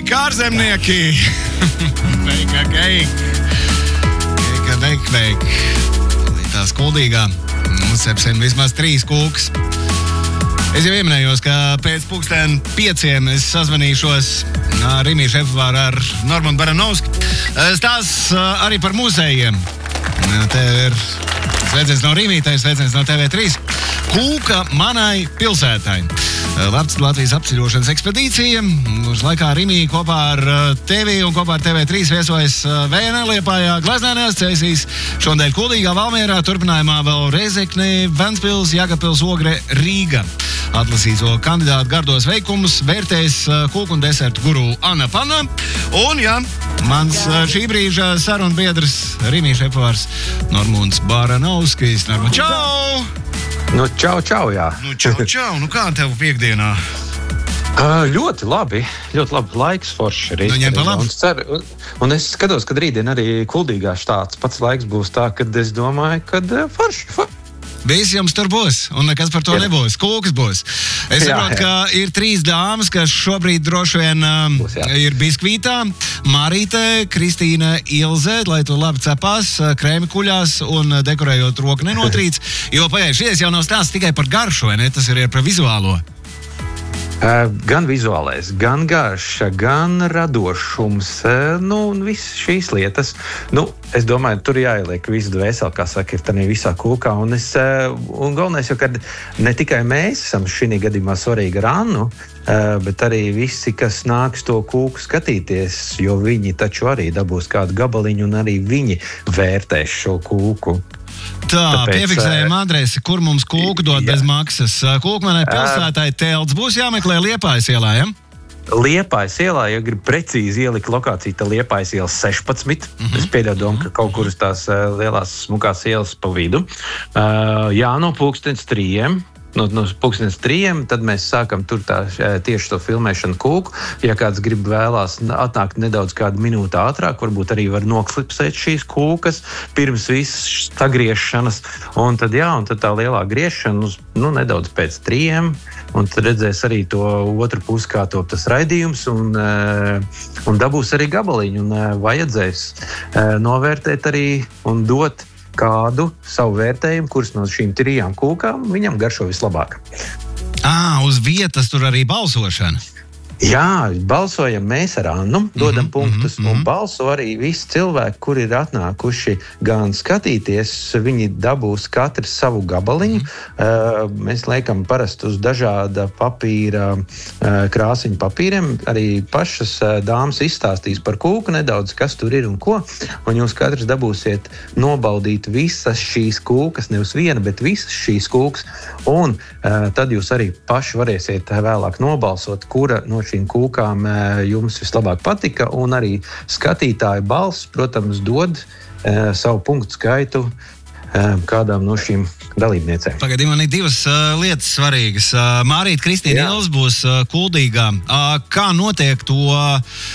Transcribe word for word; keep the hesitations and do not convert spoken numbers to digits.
Sveiki, ārzemnieki! Veika, geik! Veika, veik, veik! Tās kuldīgā. Mums sepsim vismaz trīs kūkas. Es jau ieminējos, ka pēc pulksten pieciem es sazvanīšos Rimī Šefovāru ar Normandu Baranovski. Stāsts arī par muzejiem. Te ir sveiciens no Rimī, te ir sveiciens no T V trīs. Kūka manai pilsētai. Latvijas apceļošanas ekspedīcija. Uz laikā Rimī kopā ar T V un kopā ar T V trīs viesojas Vēnā, Liepājā, Gleznēnās, Cēsīs, šodien Kuldīgā, Valmierā, turpinājumā vēl Rezekne, Ventspils, Jēkabpils, Ogre, Rīga. Atlasīto kandidātu gardos veikumus vērtēs kūku un desertu guru Anna Panna. Un, jā, mans šī brīža sarunu biedrs Rimī Šefovārs Normunds Baranovskis. Normunds, čau! Nu, čau, čau, jā. Nu, čau, čau. Nu, kā tev piekdienā? Uh, ļoti labi. Ļoti labi laiks forši. Nu, ņem pa labi. Un, ceru, un, un es skatos, kad rītdien arī Kuldīgā tāds pats laiks būs tā, kad es domāju, kad forši, forši. Viss jums tur būs, un nekas par to jā. Nebūs. Kūkas būs. Es saprotu, ka ir trīs dāmas, kas šobrīd droši vien um, būs, ir biskvītā. Marīte, Kristīna, Ilze, lai tu labi cepās, krēmi kuļās un dekorējot roku nenotrīc. Jo pagājušies jau nav stāsts tikai par garšu, vai ne? Tas ir par vizuālo. Uh, gan vizuālais, gan garša, gan radošums, uh, nu, un viss šīs lietas. Nu, es domāju, tur jāieliek visu dvēseli, kā saka, ir tādā visā kūkā. Un, es, uh, un galvenais jau, kad ne tikai mēs esam šī gadījumā svarīgi ar Annu, uh, bet arī visi, kas nāks to kūku skatīties, jo viņi taču arī dabūs kādu gabaliņu un arī viņi vērtēs šo kūku. Tā, tāpēc, piefiksējam adresi, kur mums kūku dod jā. Bez maksas. Kūkmanai pilsētai telts būs jāmeklē Liepājas ielā, ja? Liepājas ielā, ja grib precīzi ielikt lokāciju, tad Liepājas ielas sešpadsmit. Mm-hmm. Es pieļauju, ka kaut kur uz tās lielās smukās ielas pa vidu. Uh, jā, no pulkstens trījiem. No, no pulkstens trījiem, tad mēs sākam tur tā, tieši to filmēšanu kūku. Ja kāds grib vēlās atnākt nedaudz kādu minūtu ātrāk, varbūt arī var noklipsēt šīs kūkas pirms visas sagriešanas. Un tad, jā, un tad tā lielā griešana, nu, nedaudz pēc trījiem, un tad redzēs arī to otru pusi, kā top tas raidījums, un, un dabūs arī gabaliņu, un vajadzēs novērtēt arī un dot kādu savu vērtējumu, kurus no šīm trijām kūkām viņam garšo vislabāk. Ā, uz vietas tur arī balsošana. Jā, balsojam mēs ar Annu, dodam mm-hmm, punktus, mm-hmm. un balso arī visi cilvēki, kuri ir atnākuši gan skatīties, viņi dabūs katrs savu gabaliņu. Mm-hmm. Uh, mēs liekam parasti uz dažāda papīra, uh, krāsiņu papīriem. Arī pašas uh, dāmas izstāstīs par kūku nedaudz, kas tur ir un ko. Un jūs katrs dabūsiet nobaudīt visas šīs kūkas, nevis viena, bet visas šīs kūkas. Un uh, tad jūs arī paši varēsiet vēlāk nobalsot, kura no šīm kūkām jums vislabāk patika, un arī skatītāju balss, protams, dod e, savu punktu skaitu e, kādām no šīm dalībniecēm. Pagaidī, man ir divas uh, lietas svarīgas. Uh, Mārīte, Kristīna, Ilze būs uh, Kuldīgā. Uh, kā notiek to